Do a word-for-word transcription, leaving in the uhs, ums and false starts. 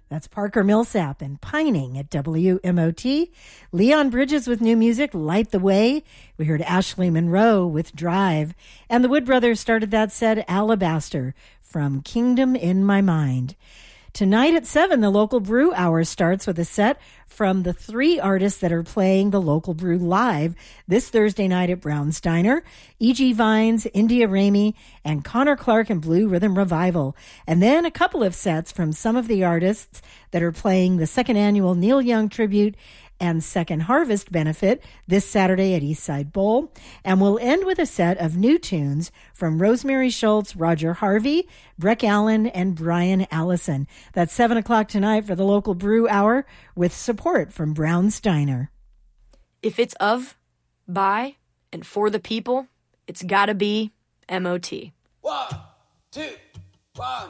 That's Parker Millsap and Pining at W M O T. Leon Bridges with new music, Light the Way. We heard Ashley Monroe with Drive. And the Wood Brothers started that set, Alabaster, from Kingdom in My Mind. Tonight at seven, the Local Brew Hour starts with a set from the three artists that are playing the Local Brew live this Thursday night at Brown's Diner: E G. Vines, India Ramey, and Connor Clark and Blue Rhythm Revival. And then a couple of sets from some of the artists that are playing the second annual Neil Young Tribute and Second Harvest benefit this Saturday at Eastside Bowl. And we'll end with a set of new tunes from Rosemary Schultz, Roger Harvey, Breck Allen, and Brian Allison. That's seven o'clock tonight for the Local Brew Hour with support from Brown's Diner. If it's of, by, and for the people, it's gotta be M O T. One, two, one.